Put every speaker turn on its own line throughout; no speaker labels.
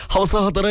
හවස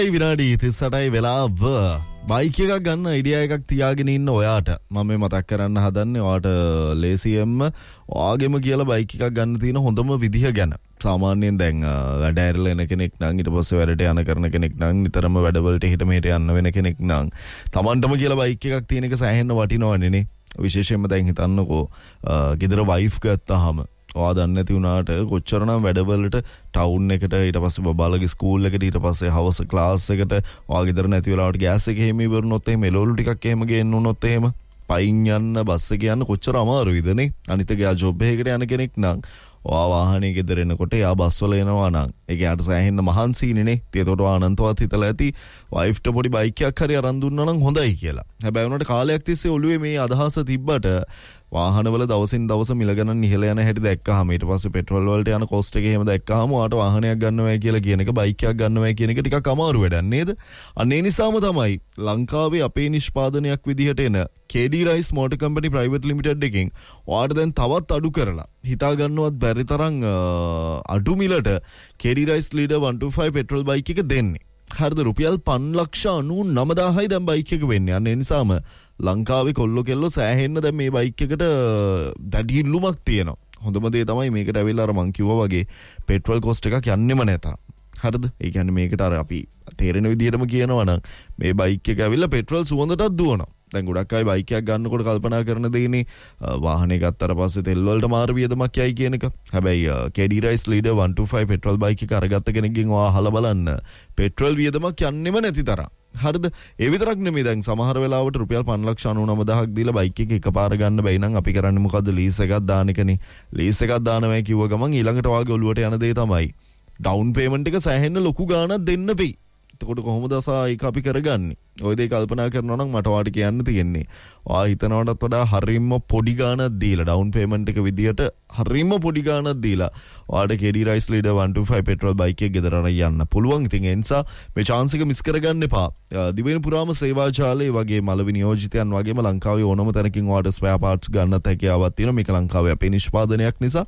4:38 වෙලාව බයික් එකක් ගන්න අයිඩියා එකක් තියාගෙන ඉන්න ඔයාට මම මේ මතක් කරන්න හදන්නේ ඔයාට ලේසියෙන්ම ඔයාගෙම කියලා බයික් එකක් ගන්න තියෙන හොඳම විදිහ ගැන. සාමාන්‍යයෙන් දැන් වැඩ ඇරලා එන කෙනෙක් නම් ඊට පස්සේ වැඩට යන කරන කෙනෙක් නම් නිතරම වැඩවලට හිට මෙහෙට යන්න වෙන කෙනෙක් නම් Tamanටම කියලා බයික් එකක් තියෙන එක සෑහෙන්න වටිනවනේ නේ. විශේෂයෙන්ම දැන් හිතන්නකෝ ගෙදර වයිෆ් ගත්තාම ඔයා දන්නේ නැති වුණාට කොච්චරනම් වැඩවලට ටවුන් එකට ඊට පස්සේ බබාලගේ ස්කූල් එකට ඊට පස්සේ හවස ක්ලාස් එකට ඔයා ගෙදර නැති වෙලාවට ගෑස් එක එහෙම ඉවරනොත් එහෙම එළවලු ටිකක් එහෙම ගේන්න උනොත් එහෙම පයින් යන්න බස් එකේ යන්න කොච්චර අමාරුයිද නේ. අනිත් එක යා ජොබ් එකකට යන කෙනෙක් නම් ඔයා වාහනේ ගෙදර එනකොට යා බස් වල එනවා නම් ඒක යාට සෑහෙන්න මහන්සියිනේ නේ. ඒකට ඔයා අනන්තවත් හිතලා ඇති වයිෆ්ට පොඩි බයික් එකක් හරි අරන් දුන්නා නම් හොඳයි කියලා. හැබැයි උනට කාලයක් තිස්සේ ඔළුවේ මේ අදහස තිබ්බට වාහනවල දවසින් දවස මිල ගණන් ඉහළ යන හැටි දැක්කහම ඊට පස්සේ පෙට්‍රල් වලට යන කොස්ට් එක එහෙම දැක්කහම ඔයාට වාහනයක් ගන්නවයි කියලා කියන එක බයික් එකක් ගන්නවයි කියන එක ටිකක් අමාරු වැඩක් නේද? අන්න ඒ නිසාම තමයි ලංකාවේ අපේ නිෂ්පාදනයක් විදිහට එන KD Rice Motor Company Private Limited එකෙන් ඔයාට දැන් තවත් අඩු කරලා හිතා ගන්නවත් බැරි තරම් අඩු මිලට KD Rice Leader 125 petrol bike එක දෙන්නේ. හරිද? රුපියල් 5,99,000යි දැන් බයික් එක වෙන්නේ. අන්න ඒ නිසාම ලංකාවේ කොල්ලෝ කෙල්ලෝ සෑහෙන්න දැන් මේ බයික් එකට දැඩි ඉල්ලුමක් තියෙනවා. හොඳම දේ තමයි මේකට ඇවිල්ලා අර මං කිව්වා වගේ පෙට්‍රල් කොස්ට් එකක් යන්නෙම නැත. හරිද? ඒ කියන්නේ මේකට අර අපි තේරෙන විදිහටම කියනවා නම් මේ බයික් එක ඇවිල්ලා පෙට්‍රල් සුවඳටත් දුවනවා. දැන් ගොඩක් අය බයික් එකක් ගන්නකොට කල්පනා කරන දෙන්නේ වාහනේ ගත්තට පස්සේ තෙල් වලට මාරු වියදමක් යයි කියන එක. හැබැයි KD Rice Leader 125 petrol bike එක අරගත්ත කෙනෙක්ගෙන් ඔයා අහලා බලන්න පෙට්‍රල් වියදමක් යන්නෙම නැති තරම්. හරිද? ඒ විතරක් නෙමෙයි දැන් සමහර වෙලාවට රුපියල් 5,99,000ක් දීලා බයික් එක එකපාර ගන්න බැයි නම් අපි කරන්නේ මොකද්ද? ලීස් එකක් දාන එකනේ. ලීස් එකක් දානවා කිව්ව ගමන් ඊළඟට වාගේ ඔලුවට යන දේ තමයි ඩවුන් පේමන්ට් එක සෑහෙන්න ලොකු ගාණක් දෙන්න වෙයි. එතකොට කොහොමද ඒක අපි කරගන්නේ? ඔය දේ කල්පනා කරනවා නම් මට වාට කියන්න තියෙන්නේ. ඔයා හිතනවටත් වඩා හරියම පොඩි ගාණක් දීලා ඩවුන් පේමන්ට් එක විදියට හරියම පොඩි ගාණක් දීලා ඔයාට KD Rice Leader 125 petrol bike එක ගෙදර අරන් යන්න පුළුවන්. ඉතින් ඒ නිසා මේ chance එක මිස් කරගන්න එපා. දිවෙන පුරාම සේවා ජාලේ වගේ මළවි නියෝජිතයන් වගේම ලංකාවේ ඕනම තැනකින් ඔයාට ස්පෙයා පාර්ට්ස් ගන්නත් හැකියාවක් තියෙනවා. මේක ලංකාවේ අපේ නිෂ්පාදනයක් නිසා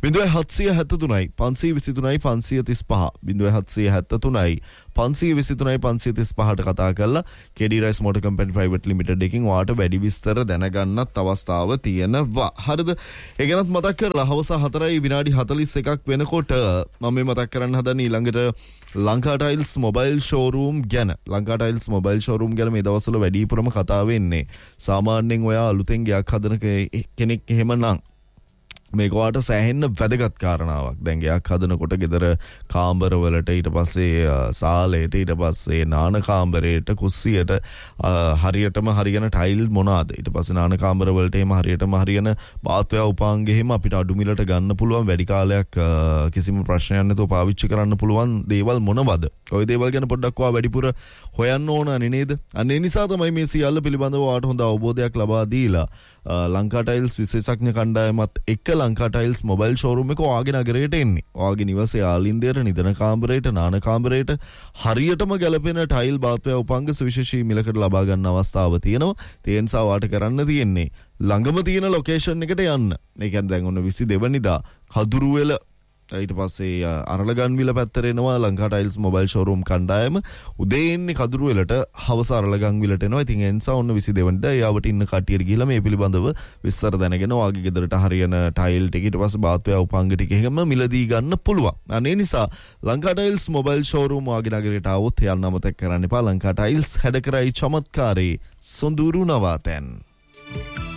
0773යි 523යි 535 0773යි 523යි 535ට කතා කරලා KD Rice Motor Company Private Limited එකකින් ඔයාට වැඩි විස්තර දැනගන්නත් අවස්ථාව තියෙනවා. හරිද? ඒ ගැනත් මතක් කරලා හවස 4:41 වෙනකොට මම මේ මතක් කරන්න හදන්නේ ඊළඟට ලංකා ටයිල්ස් මොබයිල් ෂෝරූම් ගැන. ලංකා ටයිල්ස් මොබයිල් ෂෝරූම් ගැන මේ දවස්වල වැඩිපුරම කතා වෙන්නේ. සාමාන්‍යයෙන් ඔයා අලුතෙන් ගයක් හදන කෙනෙක් එහෙම නම් මේක ඔයාට සෑහෙන්න වැදගත් කාරණාවක්. දැන් ගයක් හදනකොට ගෙදර කාමරවලට ඊට පස්සේ සාලේට ඊට පස්සේ නාන කාමරේට කුස්සියට හරියටම හරියන ටයිල් මොනවාද? ඊට පස්සේ නාන කාමරවලට එහෙම හරියටම හරියන බාත්වැය උපාංග එහෙම අපිට අඩු මිලට ගන්න පුළුවන් වැඩි කාලයක් කිසිම ප්‍රශ්නයක් නැතුව පාවිච්චි කරන්න පුළුවන් දේවල් මොනවද? ওই දේවල් ගැන පොඩ්ඩක් ඔයා වැඩිපුර හොයන්න ඕනනේ නේද? අන්න ඒ නිසා තමයි මේ සියල්ල පිළිබඳව ඔයාට හොඳ අවබෝධයක් ලබා දීලා ලංකා ටයිල්ස් විශේෂඥ කණ්ඩායමත් එක්ක ලංකා ටයිල්ස් මොබයිල් ෂෝරූම් එක ඔයාගේ නගරයට එන්නේ. ඔයාගේ නිවසේ ආලින්දයට, නිදන කාමරයට, නාන කාමරයට හරියටම ගැලපෙන ටයිල් බාත්වැය උපංග සුවිශේෂී මිලකට ලබා ගන්න අවස්ථාව තියෙනවා. ඒ නිසා ඔයාට කරන්න තියෙන්නේ ළඟම තියෙන ලොකේෂන් එකට යන්න. ඒ කියන්නේ දැන් ඔන්න 22 වෙනිදා කදුරුවෙල ඊට පස්සේ අරලගන්විල පැත්තට එනවා ලංකා ටයිල්ස් මොබයිල් ෂෝරූම් කණ්ඩායම. උදේ එන්නේ කදුරුවෙලට, හවස අරලගන්විලට එනවා. ඉතින් ඒ නිසා ඔන්න 22 වෙනිදා යාවට ඉන්න කට්ටියට ගිහලා මේ පිළිබඳව විස්තර දැනගෙන ඔයාගේ ගෙදරට හරියන ටයිල් ටික ඊට පස්සේ බාත්වැය උපංග ටික එහෙම මිලදී ගන්න පුළුවන්. අනේ නිසා ලංකා ටයිල්ස් මොබයිල් ෂෝරූම් ඔයාගේ නගරයට આવොත් යන්න අමතක කරන්න එපා. ලංකා ටයිල්ස් හැඩ කරයි චමත්කාරී සොඳුරු නවාතැන්.